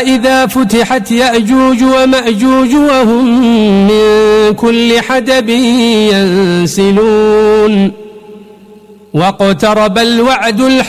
إذا فتحت يأجوج ومأجوج وهم من كل حدب ينسلون واقترب الوعد الحق